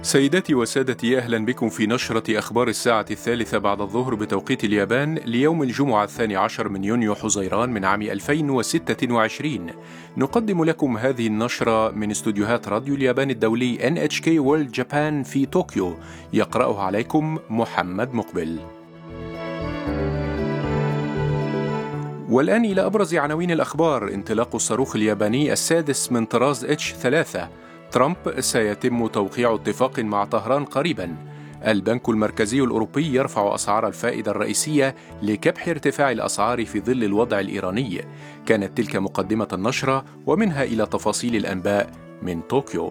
سيداتي وسادتي، أهلا بكم في نشرة أخبار الساعة 3 بعد الظهر بتوقيت اليابان ليوم الجمعة 12 من يونيو حزيران من عام 2026. نقدم لكم هذه النشرة من استوديوهات راديو اليابان الدولي NHK World Japan في طوكيو. يقرأها عليكم محمد مقبل. والآن إلى أبرز عناوين الأخبار. انطلاق الصاروخ الياباني السادس من طراز H3. ترامب: سيتم توقيع اتفاق مع طهران قريبا. البنك المركزي الأوروبي يرفع أسعار الفائدة الرئيسية لكبح ارتفاع الأسعار في ظل الوضع الإيراني. كانت تلك مقدمة النشرة، ومنها إلى تفاصيل الأنباء من طوكيو.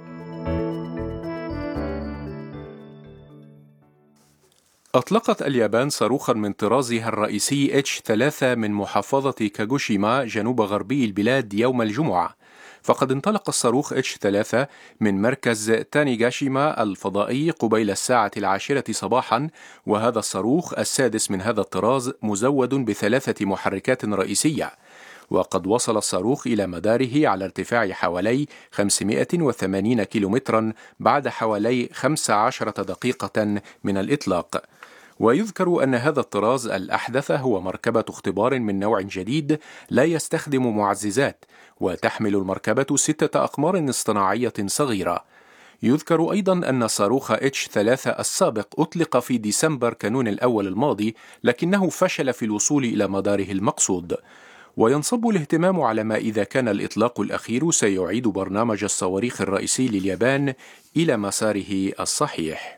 أطلقت اليابان صاروخا من طرازها الرئيسي H3 من محافظة كاغوشيما جنوب غربي البلاد يوم الجمعة. فقد انطلق الصاروخ H3 من مركز تانيغاشيما الفضائي قبيل الساعة 10 صباحا، وهذا الصاروخ السادس من هذا الطراز مزود ب3 محركات رئيسية. وقد وصل الصاروخ إلى مداره على ارتفاع حوالي 580 كيلومترا بعد حوالي 15 دقيقة من الإطلاق. ويذكر أن هذا الطراز الأحدث هو مركبة اختبار من نوع جديد لا يستخدم معززات، وتحمل المركبة 6 أقمار اصطناعية صغيرة. يذكر أيضا أن صاروخ H3 السابق أطلق في ديسمبر كانون الأول الماضي، لكنه فشل في الوصول إلى مداره المقصود. وينصب الاهتمام على ما إذا كان الإطلاق الأخير سيعيد برنامج الصواريخ الرئيسي لليابان إلى مساره الصحيح.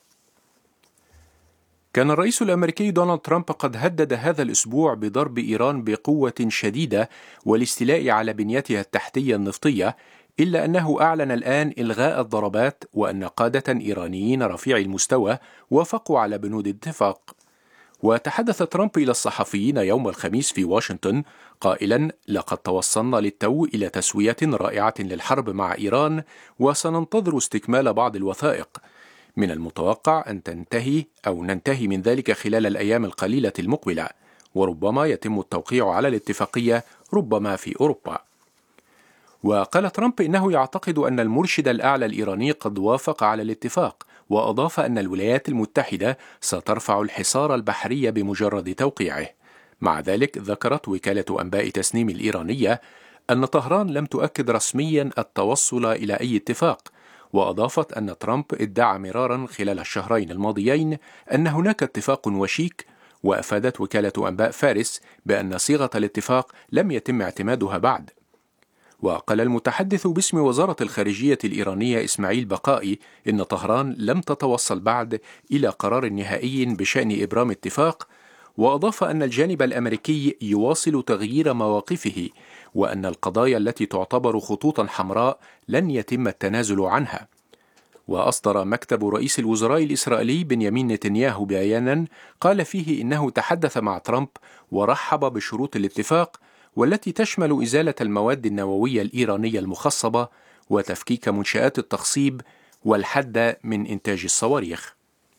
كان الرئيس الأمريكي دونالد ترامب قد هدد هذا الأسبوع بضرب إيران بقوة شديدة والاستيلاء على بنيتها التحتية النفطية، إلا أنه أعلن الآن إلغاء الضربات، وأن قادة إيرانيين رفيعي المستوى وافقوا على بنود الاتفاق. وتحدث ترامب إلى الصحفيين يوم الخميس في واشنطن قائلا: لقد توصلنا للتو إلى تسوية رائعة للحرب مع إيران، وسننتظر استكمال بعض الوثائق. من المتوقع أن ننتهي من ذلك خلال الأيام القليلة المقبلة، وربما يتم التوقيع على الاتفاقية ربما في أوروبا. وقال ترامب إنه يعتقد أن المرشد الأعلى الإيراني قد وافق على الاتفاق، وأضاف أن الولايات المتحدة سترفع الحصار البحري بمجرد توقيعه. مع ذلك ذكرت وكالة أنباء تسنيم الإيرانية أن طهران لم تؤكد رسميا التوصل إلى أي اتفاق، وأضافت أن ترامب ادعى مرارا خلال الشهرين الماضيين أن هناك اتفاق وشيك. وأفادت وكالة أنباء فارس بأن صيغة الاتفاق لم يتم اعتمادها بعد. وقال المتحدث باسم وزارة الخارجية الإيرانية إسماعيل بقائي إن طهران لم تتوصل بعد إلى قرار نهائي بشأن إبرام اتفاق، وأضاف أن الجانب الأمريكي يواصل تغيير مواقفه، وأن القضايا التي تعتبر خطوطا حمراء لن يتم التنازل عنها. وأصدر مكتب رئيس الوزراء الإسرائيلي بنيامين نتنياهو بيانا قال فيه إنه تحدث مع ترامب ورحب بشروط الاتفاق، والتي تشمل إزالة المواد النووية الإيرانية المخصبة وتفكيك منشآت التخصيب والحد من إنتاج الصواريخ.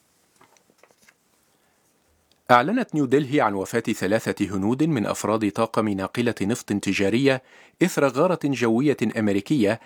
أعلنت نيودلهي عن وفاة 3 هنود من أفراد طاقم ناقلة نفط تجارية إثر غارة جوية أمريكية